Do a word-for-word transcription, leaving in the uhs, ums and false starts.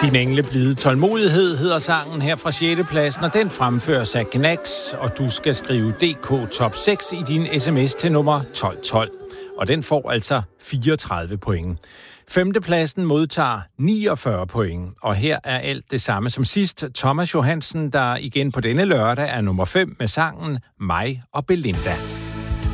Din engle blide tålmodighed hedder sangen her fra sjette pladsen, og den fremføres af Gnax, og du skal skrive D K Top seks i din sms til nummer tolv tolv. Og den får altså fireogtredive point. Femtepladsen modtager niogfyrre point, og her er alt det samme som sidst. Thomas Johansen, der igen på denne lørdag er nummer fem med sangen Mig og Belinda.